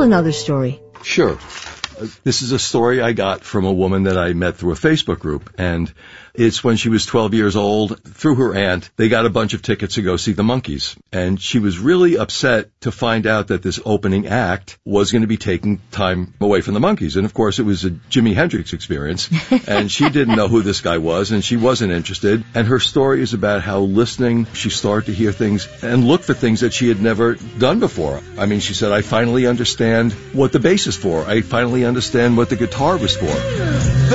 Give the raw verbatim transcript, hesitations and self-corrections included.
Tell another story. Sure. Uh, This is a story I got from a woman that I met through a Facebook group, and it's when she was twelve years old. Through her aunt, they got a bunch of tickets to go see the Monkees, and she was really upset to find out that this opening act was going to be taking time away from the Monkees. And of course, it was a Jimi Hendrix experience, and she didn't know who this guy was, and she wasn't interested. And her story is about how listening, she started to hear things and look for things that she had never done before. I mean, she said, I finally understand what the bass is for. I finally understand what the guitar was for.